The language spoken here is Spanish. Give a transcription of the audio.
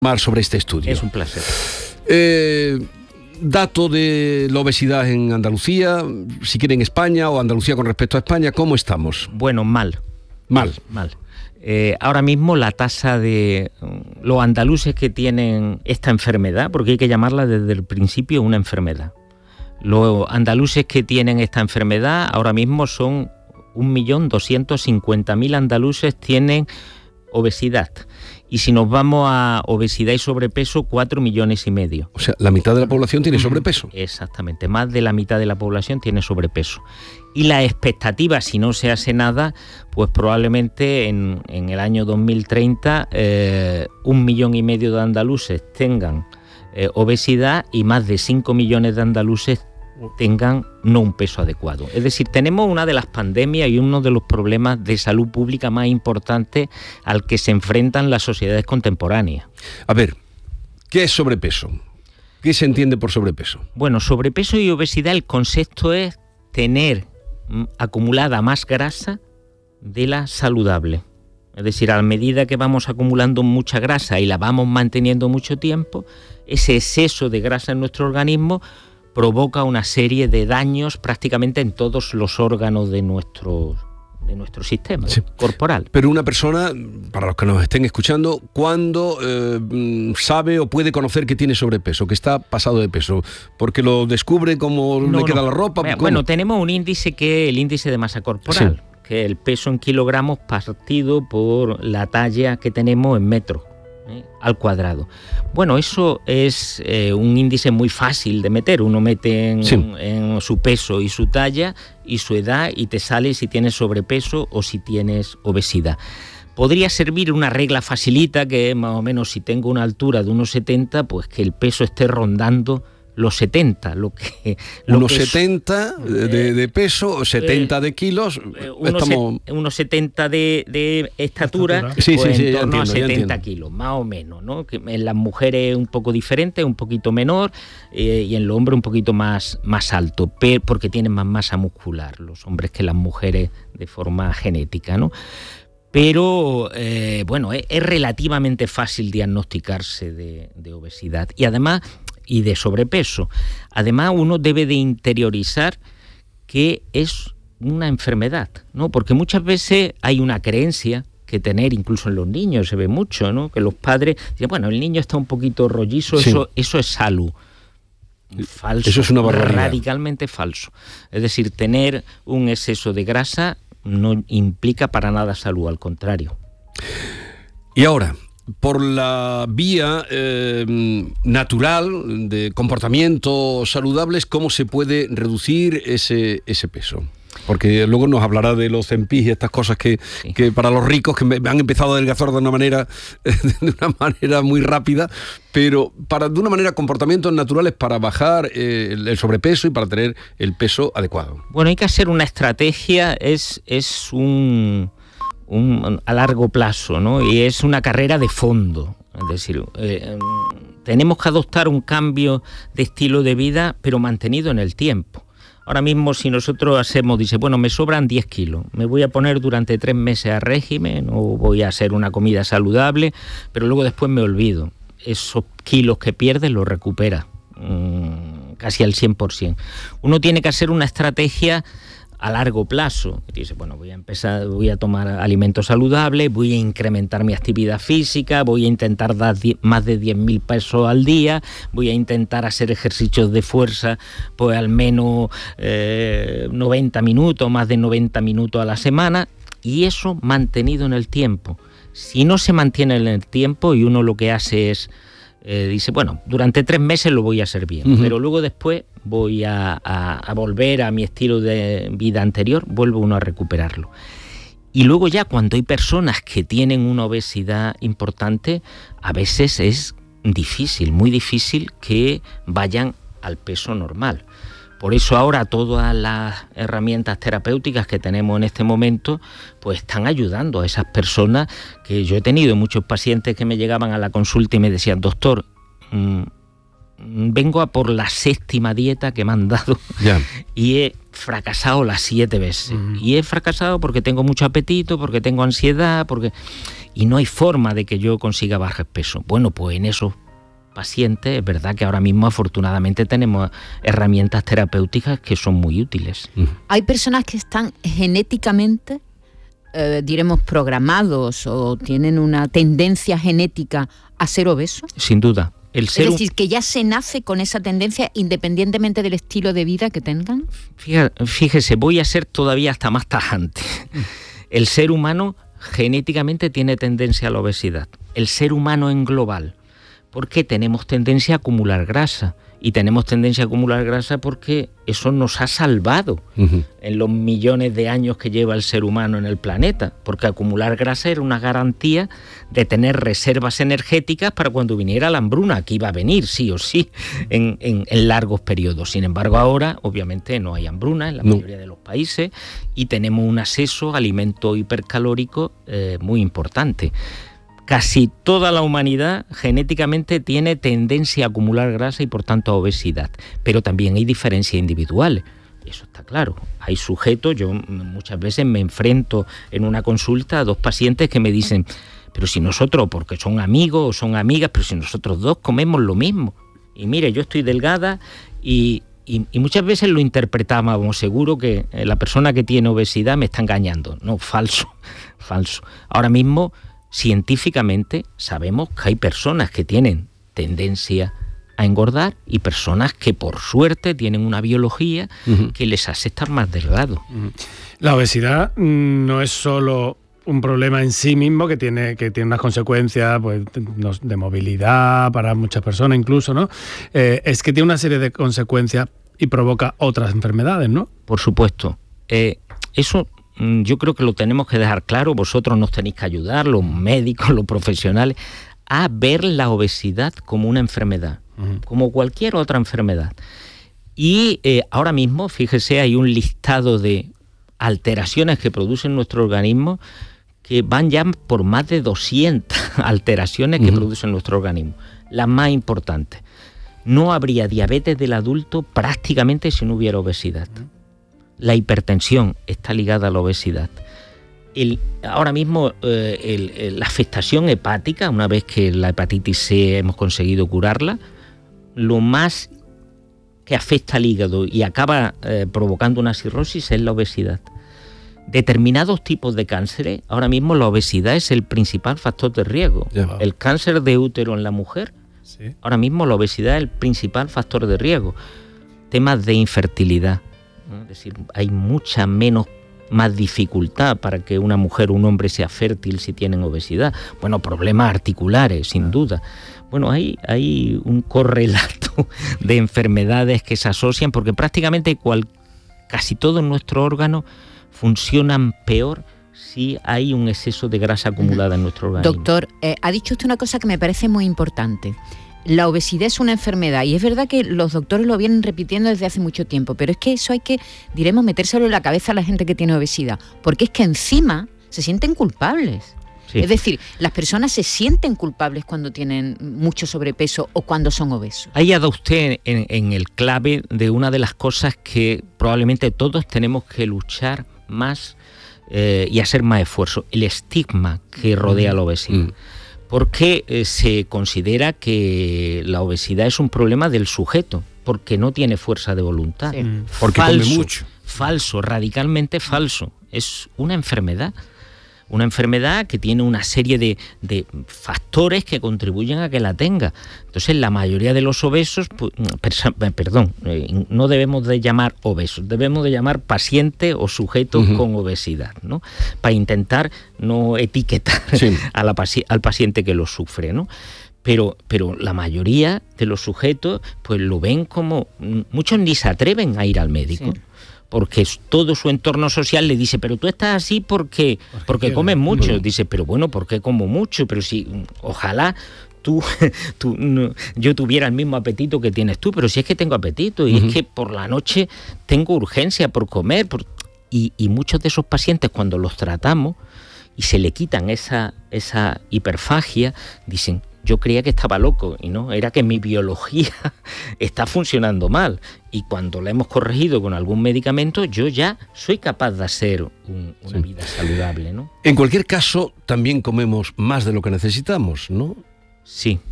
Más sobre este estudio. Es un placer. Dato de la obesidad en Andalucía, si quiere en España o Andalucía con respecto a España, ¿cómo estamos? Bueno, mal. Mal. Ahora mismo la tasa de los andaluces que tienen esta enfermedad, porque hay que llamarla desde el principio una enfermedad. Los andaluces que tienen esta enfermedad ahora mismo son 1.250.000 andaluces tienen obesidad. Y si nos vamos a obesidad y sobrepeso, 4,5 millones. O sea, la mitad de la población tiene sobrepeso. Exactamente, más de la mitad de la población tiene sobrepeso. Y la expectativa, si no se hace nada, pues probablemente en el año 2030 1,5 millones de andaluces tengan obesidad y más de 5 millones de andaluces tengan no un peso adecuado. Es decir, tenemos una de las pandemias y uno de los problemas de salud pública más importantes al que se enfrentan las sociedades contemporáneas. A ver, ¿qué es sobrepeso? ¿Qué se entiende por sobrepeso? Bueno, sobrepeso y obesidad, el concepto es tener acumulada más grasa de la saludable. Es decir, a medida que vamos acumulando mucha grasa y la vamos manteniendo mucho tiempo, ese exceso de grasa en nuestro organismo provoca una serie de daños prácticamente en todos los órganos de nuestro sistema corporal. Pero una persona, para los que nos estén escuchando, ¿cuándo sabe o puede conocer que tiene sobrepeso, que está pasado de peso? ¿Porque lo descubre como le queda la ropa? Bueno, tenemos un índice que es el índice de masa corporal, que es el peso en kilogramos partido por la talla que tenemos en metros al cuadrado. Bueno, eso es un índice muy fácil de meter. Uno mete en su peso y su talla y su edad y te sale si tienes sobrepeso o si tienes obesidad. Podría servir una regla facilita que más o menos si tengo una altura de 1,70, pues que el peso esté rondando los 70, unos 70 de peso, 70 de kilos, unos 70 de estatura, sí, pues sí, en torno entiendo, a 70 kilos, más o menos, ¿no? Que en las mujeres un poco diferente, un poquito menor, y en los hombres un poquito más alto, porque tienen más masa muscular los hombres que las mujeres de forma genética, ¿no? Pero, bueno, es relativamente fácil diagnosticarse de obesidad y de sobrepeso. Además, uno debe de interiorizar que es una enfermedad, ¿no? Porque muchas veces hay una creencia que tener, incluso en los niños se ve mucho, ¿no? Que los padres dicen, bueno, el niño está un poquito rollizo, eso es salud. Falso. Eso es una barbaridad. Radicalmente falso. Es decir, tener un exceso de grasa no implica para nada salud, al contrario. Y ahora, por la vía natural de comportamientos saludables, ¿cómo se puede reducir ese peso? Porque luego nos hablará de los Zenpis y estas cosas que para los ricos que han empezado a adelgazar de una manera muy rápida, pero de una manera comportamientos naturales para bajar el sobrepeso y para tener el peso adecuado. Bueno, hay que hacer una estrategia, es a largo plazo, ¿no? Y es una carrera de fondo. Es decir, tenemos que adoptar un cambio de estilo de vida, pero mantenido en el tiempo. Ahora mismo, si nosotros dice, bueno, me sobran 10 kilos, me voy a poner durante 3 meses a régimen o voy a hacer una comida saludable, pero luego después me olvido. Esos kilos que pierdes los recupera casi al 100%. Uno tiene que hacer una estrategia a largo plazo. Dice, bueno, voy a tomar alimentos saludables, voy a incrementar mi actividad física, voy a intentar dar más de 10.000 pasos al día, voy a intentar hacer ejercicios de fuerza, pues al menos 90 minutos, más de 90 minutos a la semana, y eso mantenido en el tiempo. Si no se mantiene en el tiempo y uno lo que hace es dice, bueno, durante 3 meses lo voy a hacer bien, pero luego después voy a volver a mi estilo de vida anterior, vuelve uno a recuperarlo. Y luego ya cuando hay personas que tienen una obesidad importante, a veces es difícil, muy difícil que vayan al peso normal. Por eso ahora todas las herramientas terapéuticas que tenemos en este momento pues están ayudando a esas personas, que yo he tenido muchos pacientes que me llegaban a la consulta y me decían, doctor, vengo a por la 7ª dieta que me han dado y he fracasado las 7 veces. Y he fracasado porque tengo mucho apetito, porque tengo ansiedad, y no hay forma de que yo consiga bajar peso. Bueno, pues en esos pacientes es verdad que ahora mismo afortunadamente tenemos herramientas terapéuticas que son muy útiles. Hay personas que están genéticamente, diremos, programados o tienen una tendencia genética a ser obesos. Sin duda. Es decir, que ya se nace con esa tendencia independientemente del estilo de vida que tengan. Fíjese, voy a ser todavía hasta más tajante. El ser humano genéticamente tiene tendencia a la obesidad. El ser humano en global. Porque tenemos tendencia a acumular grasa. Y tenemos tendencia a acumular grasa porque eso nos ha salvado en los millones de años que lleva el ser humano en el planeta. Porque acumular grasa era una garantía de tener reservas energéticas para cuando viniera la hambruna, que iba a venir sí o sí en largos periodos. Sin embargo, ahora obviamente no hay hambruna en la mayoría de los países y tenemos un acceso a alimento hipercalórico muy importante. Casi toda la humanidad genéticamente tiene tendencia a acumular grasa y por tanto a obesidad, pero también hay diferencias individuales, eso está claro. Hay sujetos, yo muchas veces me enfrento en una consulta a dos pacientes que me dicen, pero si nosotros, porque son amigos o son amigas, pero si nosotros dos comemos lo mismo, y mire, yo estoy delgada y muchas veces lo interpretábamos, seguro que la persona que tiene obesidad me está engañando. No, falso. Ahora mismo científicamente sabemos que hay personas que tienen tendencia a engordar y personas que por suerte tienen una biología que les hace estar más delgados. La obesidad no es solo un problema en sí mismo que tiene unas consecuencias pues, de movilidad para muchas personas incluso, ¿no? Es que tiene una serie de consecuencias y provoca otras enfermedades, ¿no? Por supuesto. Eso yo creo que lo tenemos que dejar claro, vosotros nos tenéis que ayudar, los médicos, los profesionales, a ver la obesidad como una enfermedad, como cualquier otra enfermedad. Y ahora mismo, fíjese, hay un listado de alteraciones que produce nuestro organismo que van ya por más de 200 alteraciones que produce nuestro organismo. Las más importantes. No habría diabetes del adulto prácticamente si no hubiera obesidad. La hipertensión está ligada a la obesidad. Ahora mismo la afectación hepática, una vez que la hepatitis C hemos conseguido curarla, lo más que afecta al hígado y acaba provocando una cirrosis es la obesidad. Determinados tipos de cánceres, ahora mismo la obesidad es el principal factor de riesgo. El cáncer de útero en la mujer, ahora mismo la obesidad es el principal factor de riesgo. Temas de infertilidad. Es decir, hay más dificultad para que una mujer o un hombre sea fértil si tienen obesidad. Bueno, problemas articulares, sin duda. Bueno, hay un correlato de enfermedades que se asocian porque prácticamente casi todos nuestros órganos funcionan peor si hay un exceso de grasa acumulada en nuestro organismo. Doctor, ha dicho usted una cosa que me parece muy importante. La obesidad es una enfermedad y es verdad que los doctores lo vienen repitiendo desde hace mucho tiempo, pero es que eso hay que, diremos, metérselo en la cabeza a la gente que tiene obesidad, porque es que encima se sienten culpables. Sí. Es decir, las personas se sienten culpables cuando tienen mucho sobrepeso o cuando son obesos. Ahí ha dado usted en el clave de una de las cosas que probablemente todos tenemos que luchar más y hacer más esfuerzo, el estigma que rodea la obesidad. Porque se considera que la obesidad es un problema del sujeto, porque no tiene fuerza de voluntad. Sí. Porque come mucho. Falso, radicalmente falso. Es una enfermedad que tiene una serie de factores que contribuyen a que la tenga. Entonces, la mayoría de los obesos, no debemos de llamar obesos, debemos de llamar pacientes o sujetos con obesidad, ¿no? Para intentar no etiquetar al paciente que lo sufre, ¿no? Pero la mayoría de los sujetos pues lo ven como... Muchos ni se atreven a ir al médico. Sí. Porque todo su entorno social le dice, pero tú estás así porque comes mucho. Dice, pero bueno, ¿por qué como mucho? Pero si, ojalá yo tuviera el mismo apetito que tienes tú, pero si es que tengo apetito y es que por la noche tengo urgencia por comer. Y muchos de esos pacientes, cuando los tratamos y se le quitan esa hiperfagia, dicen, yo creía que estaba loco, y no, era que mi biología está funcionando mal, y cuando la hemos corregido con algún medicamento, yo ya soy capaz de hacer una vida saludable, ¿no? En cualquier caso, también comemos más de lo que necesitamos, ¿no? Sí.